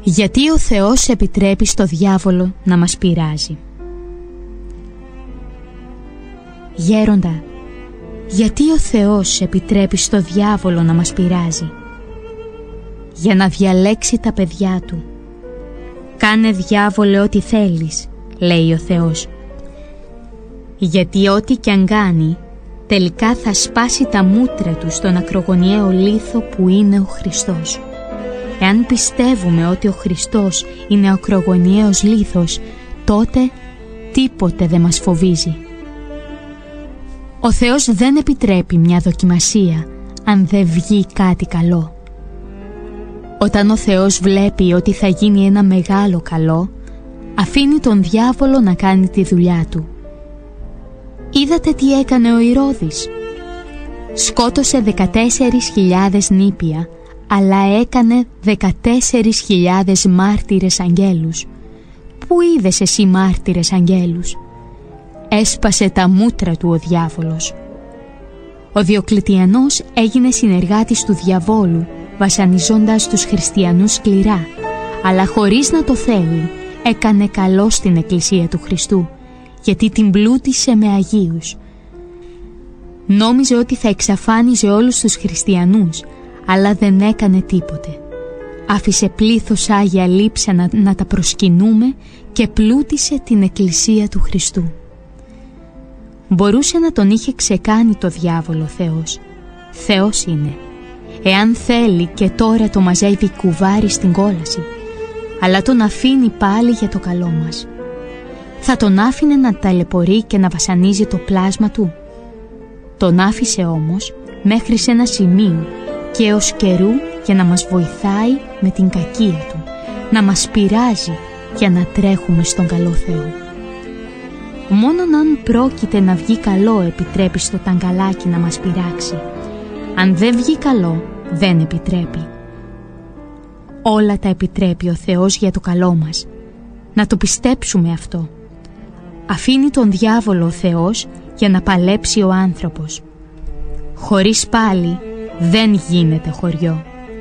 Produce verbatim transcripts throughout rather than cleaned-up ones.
Γιατί ο Θεός επιτρέπει στο διάβολο να μας πειράζει. Γέροντα, γιατί ο Θεός επιτρέπει στο διάβολο να μας πειράζει? Για να διαλέξει τα παιδιά του. Κάνε, διάβολε, ό,τι θέλεις, λέει ο Θεός. Γιατί ό,τι κι αν κάνει, τελικά θα σπάσει τα μούτρα του στον ακρογωνιαίο λίθο που είναι ο Χριστός. Εάν πιστεύουμε ότι ο Χριστός είναι ο ακρογωνιαίος λίθος, τότε τίποτε δεν μας φοβίζει. Ο Θεός δεν επιτρέπει μια δοκιμασία αν δεν βγει κάτι καλό. Όταν ο Θεός βλέπει ότι θα γίνει ένα μεγάλο καλό, αφήνει τον διάβολο να κάνει τη δουλειά του. Είδατε τι έκανε ο Ηρώδης? Σκότωσε δεκατέσσερις χιλιάδες νήπια, αλλά έκανε δεκατέσσερις χιλιάδες μάρτυρες αγγέλους. Πού είδες εσύ μάρτυρες αγγέλους? Έσπασε τα μούτρα του ο διάβολος. Ο Διοκλητιανός έγινε συνεργάτης του διαβόλου, βασανιζώντας τους χριστιανούς σκληρά, αλλά χωρίς να το θέλει έκανε καλό στην Εκκλησία του Χριστού, γιατί την πλούτησε με αγίους. Νόμιζε ότι θα εξαφάνιζε όλους τους χριστιανούς, αλλά δεν έκανε τίποτε. Άφησε πλήθος άγια λείψα να, να τα προσκυνούμε και πλούτησε την Εκκλησία του Χριστού. Μπορούσε να τον είχε ξεκάνει το διάβολο Θεός. Θεός είναι. Εάν θέλει και τώρα το μαζεύει κουβάρι στην κόλαση, αλλά τον αφήνει πάλι για το καλό μας. Θα τον άφηνε να ταλαιπωρεί και να βασανίζει το πλάσμα του? Τον άφησε όμως μέχρι σε ένα σημείο και ως καιρού για να μας βοηθάει με την κακία του, να μας πειράζει για να τρέχουμε στον καλό Θεό. Μόνον αν πρόκειται να βγει καλό επιτρέπει στο ταγκαλάκι να μας πειράξει. Αν δεν βγει καλό, δεν επιτρέπει. Όλα τα επιτρέπει ο Θεός για το καλό μας. Να το πιστέψουμε αυτό. Αφήνει τον διάβολο ο Θεός για να παλέψει ο άνθρωπος. Χωρίς πάλι δεν γίνεται χωριό.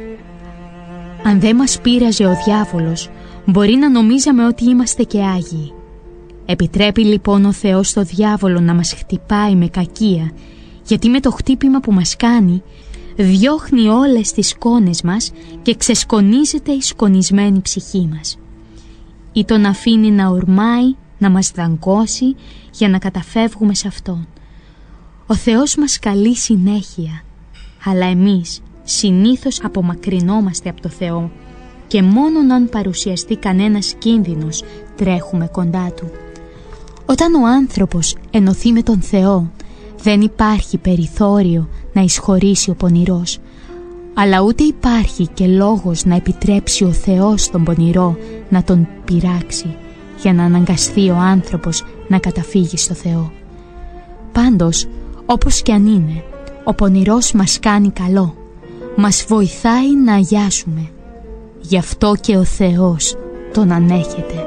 Αν δεν μας πείραζε ο διάβολος, μπορεί να νομίζαμε ότι είμαστε και άγιοι. Επιτρέπει λοιπόν ο Θεός στο διάβολο να μας χτυπάει με κακία, γιατί με το χτύπημα που μας κάνει διώχνει όλες τις σκόνες μας και ξεσκονίζεται η σκονισμένη ψυχή μας. Ή τον αφήνει να ορμάει, να μας δαγκώσει για να καταφεύγουμε σε Αυτόν. Ο Θεός μας καλεί συνέχεια, αλλά εμείς συνήθως απομακρυνόμαστε από το Θεό και μόνον αν παρουσιαστεί κανένας κίνδυνος τρέχουμε κοντά Του. Όταν ο άνθρωπος ενωθεί με τον Θεό, δεν υπάρχει περιθώριο να εισχωρήσει ο πονηρός, αλλά ούτε υπάρχει και λόγος να επιτρέψει ο Θεός τον πονηρό να τον πειράξει για να αναγκαστεί ο άνθρωπος να καταφύγει στο Θεό. Πάντως, όπως κι αν είναι, ο πονηρός μας κάνει καλό, μας βοηθάει να αγιάσουμε. Γι' αυτό και ο Θεός τον ανέχεται.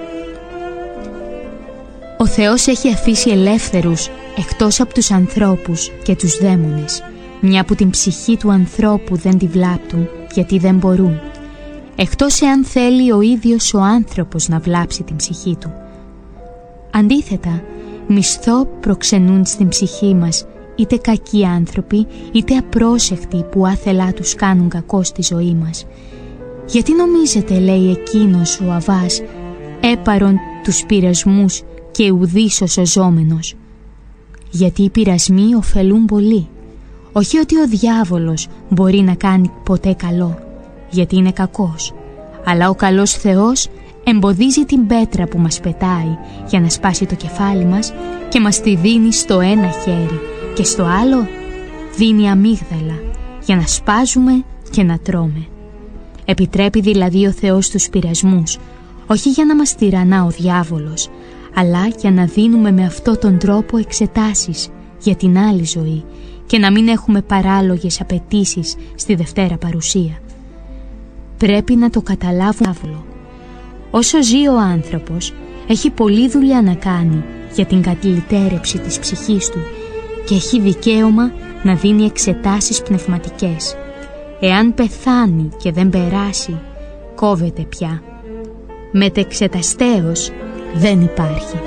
Ο Θεός έχει αφήσει ελεύθερους εκτός από τους ανθρώπους και τους δαίμονες, μια που την ψυχή του ανθρώπου δεν τη βλάπτουν γιατί δεν μπορούν, εκτός εάν θέλει ο ίδιος ο άνθρωπος να βλάψει την ψυχή του. Αντίθετα, μισθό προξενούν στην ψυχή μας είτε κακοί άνθρωποι είτε απρόσεκτοι που άθελά τους κάνουν κακό στη ζωή μας. Γιατί νομίζετε, λέει εκείνος ο Αβάς, έπαρον τους πειρασμούς και ουδής ο σωζόμενος? Γιατί οι πειρασμοί ωφελούν πολύ. Όχι ότι ο διάβολος μπορεί να κάνει ποτέ καλό, γιατί είναι κακός, αλλά ο καλός Θεός εμποδίζει την πέτρα που μας πετάει για να σπάσει το κεφάλι μας και μας τη δίνει στο ένα χέρι και στο άλλο δίνει αμύγδαλα για να σπάζουμε και να τρώμε. Επιτρέπει δηλαδή ο Θεός τους πειρασμούς, όχι για να μας τυραννά ο διάβολος, αλλά για να δίνουμε με αυτόν τον τρόπο εξετάσεις για την άλλη ζωή και να μην έχουμε παράλογες απαιτήσεις στη Δευτέρα Παρουσία. Πρέπει να το καταλάβουμε. Όσο ζει ο άνθρωπος, έχει πολλή δουλειά να κάνει για την κατηλητέρεψη της ψυχής του και έχει δικαίωμα να δίνει εξετάσεις πνευματικές. Εάν πεθάνει και δεν περάσει, κόβεται πια. Μετεξεταστέως δεν υπάρχει.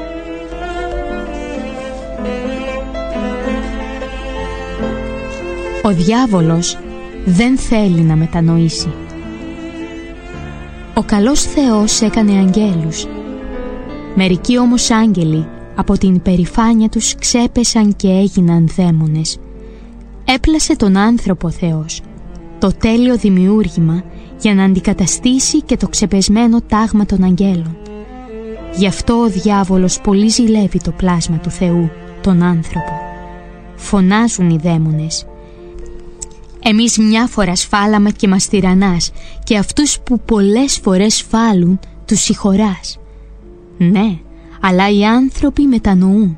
Ο διάβολος δεν θέλει να μετανοήσει. Ο καλός Θεός έκανε αγγέλους. Μερικοί όμως άγγελοι από την υπερηφάνεια τους ξέπεσαν και έγιναν δαίμονες. Έπλασε τον άνθρωπο ο Θεός, το τέλειο δημιούργημα, για να αντικαταστήσει και το ξεπεσμένο τάγμα των αγγέλων. Γι' αυτό ο διάβολος πολύ ζηλεύει το πλάσμα του Θεού, τον άνθρωπο. Φωνάζουν οι δαίμονες: «Εμείς μια φορά σφάλαμε και μας τυραννάς, και αυτούς που πολλές φορές σφάλουν τους συγχωράς». Ναι, αλλά οι άνθρωποι μετανοούν.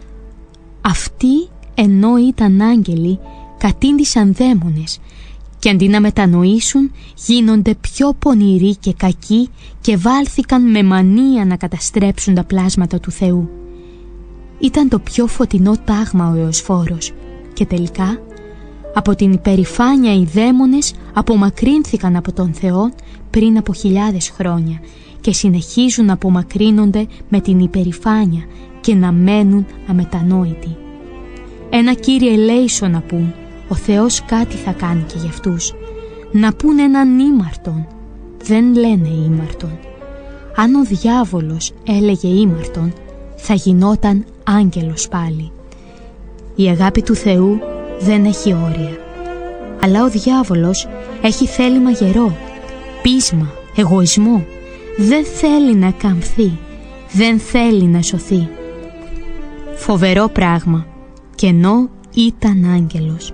Αυτοί, ενώ ήταν άγγελοι, κατήντησαν δαίμονες, και αντί να μετανοήσουν γίνονται πιο πονηροί και κακοί και βάλθηκαν με μανία να καταστρέψουν τα πλάσματα του Θεού. Ήταν το πιο φωτεινό τάγμα ο Εωσφόρος, και τελικά από την υπερηφάνεια οι δαίμονες απομακρύνθηκαν από τον Θεό πριν από χιλιάδες χρόνια και συνεχίζουν να απομακρύνονται με την υπερηφάνεια και να μένουν αμετανόητοι. Ένα Κύριε ελέησον να πούν, ο Θεός κάτι θα κάνει και για αυτούς. Να πούν έναν ήμαρτον. Δεν λένε ήμαρτον. Αν ο διάβολος έλεγε ήμαρτον, θα γινόταν άγγελος πάλι. Η αγάπη του Θεού δεν έχει όρια. Αλλά ο διάβολος έχει θέλημα γερό, πείσμα, εγωισμό. Δεν θέλει να καμφθεί, δεν θέλει να σωθεί. Φοβερό πράγμα, κι ενώ ήταν άγγελος.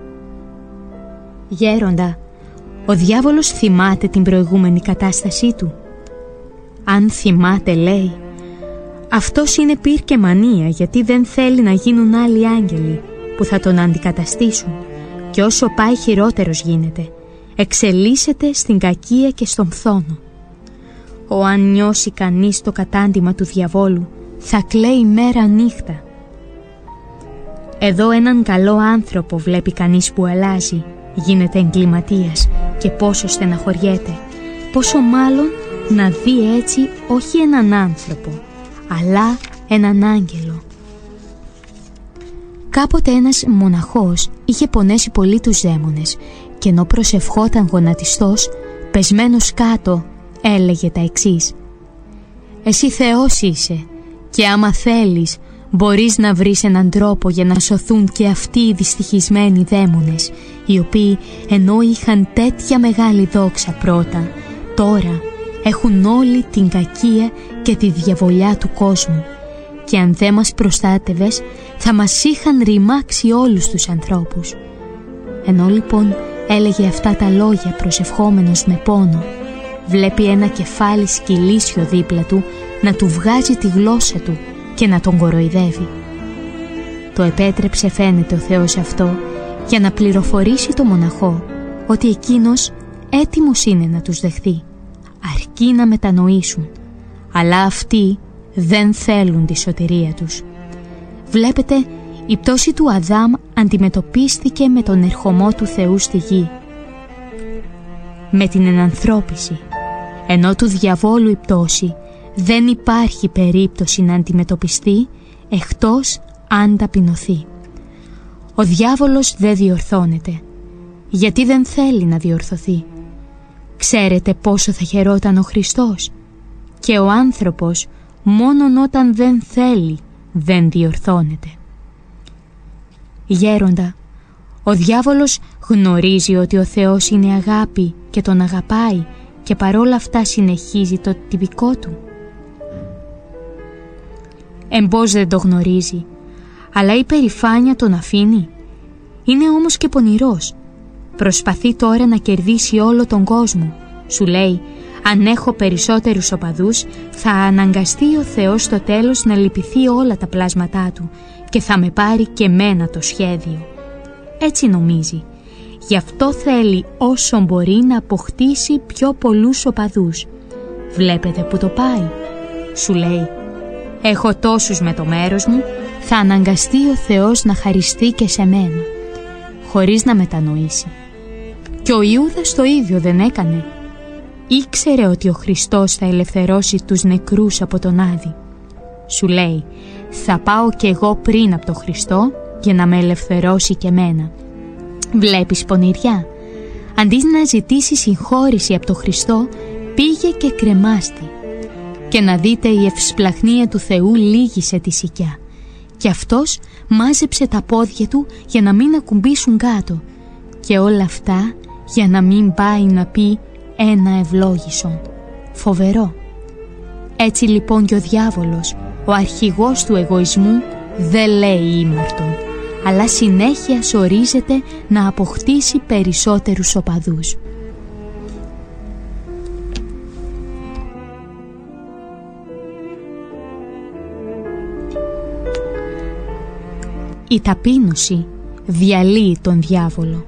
Γέροντα, ο διάβολος θυμάται την προηγούμενη κατάστασή του. Αν θυμάται, λέει, αυτός είναι πυρ και μανία, γιατί δεν θέλει να γίνουν άλλοι άγγελοι που θα τον αντικαταστήσουν, και όσο πάει χειρότερος γίνεται, εξελίσσεται στην κακία και στον φθόνο. Ο αν νιώσει κανείς το κατάντημα του διαβόλου, θα κλαίει μέρα νύχτα. Εδώ έναν καλό άνθρωπο βλέπει κανείς που αλλάζει, γίνεται εγκληματίας, και πόσο στεναχωριέται. Πόσο μάλλον να δει έτσι όχι έναν άνθρωπο, αλλά έναν άγγελο. Κάποτε ένας μοναχός είχε πονέσει πολύ τους δαίμονες, και ενώ προσευχόταν γονατιστός, πεσμένος κάτω, έλεγε τα εξής: «Εσύ Θεός είσαι, και άμα θέλεις μπορείς να βρεις έναν τρόπο για να σωθούν και αυτοί οι δυστυχισμένοι δαίμονες, οι οποίοι ενώ είχαν τέτοια μεγάλη δόξα πρώτα, τώρα έχουν όλη την κακία και τη διαβολιά του κόσμου, και αν δεν μας προστάτευες θα μας είχαν ρημάξει όλους τους ανθρώπους». Ενώ λοιπόν έλεγε αυτά τα λόγια προσευχόμενος με πόνο, βλέπει ένα κεφάλι σκυλίσιο δίπλα του να του βγάζει τη γλώσσα του και να τον κοροϊδεύει. Το επέτρεψε, φαίνεται, ο Θεός αυτό για να πληροφορήσει το μοναχό ότι εκείνος έτοιμος είναι να τους δεχθεί, αρκεί να μετανοήσουν, αλλά αυτοί δεν θέλουν τη σωτηρία τους. Βλέπετε, η πτώση του Αδάμ αντιμετωπίστηκε με τον ερχομό του Θεού στη γη, με την ενανθρώπιση, ενώ του διαβόλου η πτώση δεν υπάρχει περίπτωση να αντιμετωπιστεί εκτός αν ταπεινωθεί. Ο διάβολος δεν διορθώνεται, γιατί δεν θέλει να διορθωθεί. Ξέρετε πόσο θα χαιρόταν ο Χριστός? Και ο άνθρωπος μόνον όταν δεν θέλει δεν διορθώνεται. Γέροντα, ο διάβολος γνωρίζει ότι ο Θεός είναι αγάπη και τον αγαπάει, και παρόλα αυτά συνεχίζει το τυπικό του. Εμπός δεν το γνωρίζει, αλλά η περηφάνεια τον αφήνει. Είναι όμως και πονηρός. Προσπαθεί τώρα να κερδίσει όλο τον κόσμο. Σου λέει, αν έχω περισσότερους οπαδούς, θα αναγκαστεί ο Θεός στο τέλος να λυπηθεί όλα τα πλάσματά του και θα με πάρει και μένα το σχέδιο. Έτσι νομίζει. Γι' αυτό θέλει όσο μπορεί να αποκτήσει πιο πολλούς οπαδούς. Βλέπετε που το πάει. Σου λέει, έχω τόσους με το μέρος μου, θα αναγκαστεί ο Θεός να χαριστεί και σε μένα, χωρίς να μετανοήσει. Και ο Ιούδας το ίδιο δεν έκανε. ήξερε ότι ο Χριστός θα ελευθερώσει τους νεκρούς από τον Άδη. Σου λέει, θα πάω κι εγώ πριν από τον Χριστό για να με ελευθερώσει και μένα. Βλέπεις πονηριά? Αντί να ζητήσει συγχώρηση από τον Χριστό, πήγε και κρεμάστη. Και να δείτε, η ευσπλαχνία του Θεού λύγησε τη σικιά. Και αυτός μάζεψε τα πόδια του για να μην ακουμπήσουν κάτω. Και όλα αυτά για να μην πάει να πει ένα ευλόγησον. Φοβερό. Έτσι λοιπόν και ο διάβολος, ο αρχηγός του εγωισμού, δεν λέει ήμαρτον, αλλά συνέχεια σωρίζεται να αποκτήσει περισσότερους οπαδούς. Η ταπείνωση διαλύει τον διάβολο.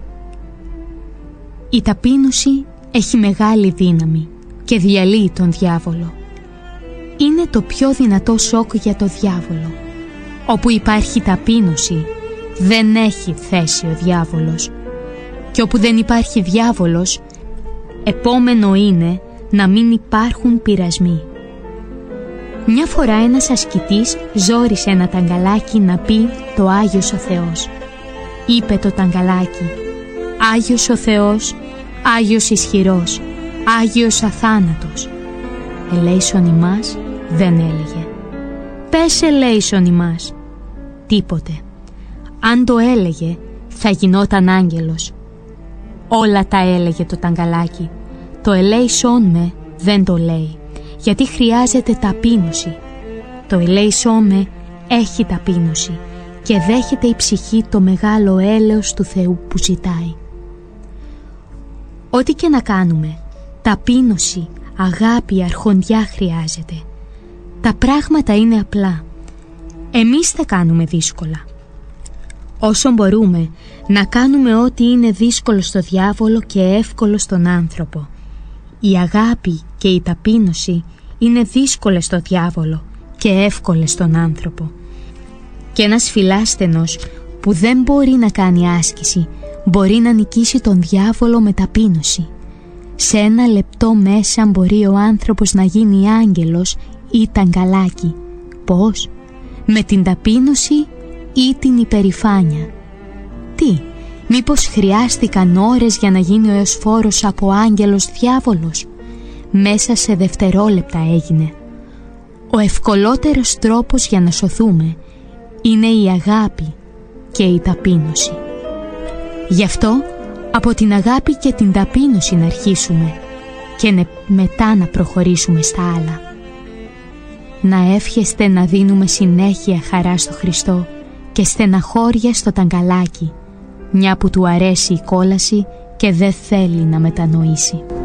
Η ταπείνωση έχει μεγάλη δύναμη και διαλύει τον διάβολο. Είναι το πιο δυνατό σοκ για το διάβολο. Όπου υπάρχει ταπείνωση, δεν έχει θέση ο διάβολος. Και όπου δεν υπάρχει διάβολος, επόμενο είναι να μην υπάρχουν πειρασμοί. Μια φορά ένας ασκητής ζόρισε ένα ταγκαλάκι να πει το Άγιος ο Θεός. Είπε το ταγκαλάκι, Άγιος ο Θεός, Άγιος ισχυρός, Άγιος αθάνατος. Ελέησον ημάς, δεν έλεγε. Πες ελέησον ημάς. Τίποτε. Αν το έλεγε, θα γινόταν άγγελος. Όλα τα έλεγε το ταγκαλάκι. Το ελέησον με δεν το λέει, γιατί χρειάζεται ταπείνωση. Το ελέησον με έχει ταπείνωση και δέχεται η ψυχή το μεγάλο έλεος του Θεού που ζητάει. Ό,τι και να κάνουμε, ταπείνωση, αγάπη, αρχοντιά χρειάζεται. Τα πράγματα είναι απλά. Εμείς τα κάνουμε δύσκολα. Όσο μπορούμε να κάνουμε ό,τι είναι δύσκολο στο διάβολο και εύκολο στον άνθρωπο. Η αγάπη και η ταπείνωση είναι δύσκολες στο διάβολο και εύκολες στον άνθρωπο. Και ένας φιλάστενος που δεν μπορεί να κάνει άσκηση μπορεί να νικήσει τον διάβολο με ταπείνωση. Σε ένα λεπτό μέσα μπορεί ο άνθρωπος να γίνει άγγελος ή ταγκαλάκι. Πώς? Με την ταπείνωση ή την υπερηφάνεια? Τι, μήπως χρειάστηκαν ώρες για να γίνει ο Εωσφόρος από άγγελος διάβολος? Μέσα σε δευτερόλεπτα έγινε. Ο ευκολότερος τρόπος για να σωθούμε είναι η αγάπη και η ταπείνωση. Γι' αυτό από την αγάπη και την ταπείνωση να αρχίσουμε και μετά να προχωρήσουμε στα άλλα. Να εύχεστε να δίνουμε συνέχεια χαρά στο Χριστό και στεναχώρια στο ταγκαλάκι, μια που του αρέσει η κόλαση και δεν θέλει να μετανοήσει.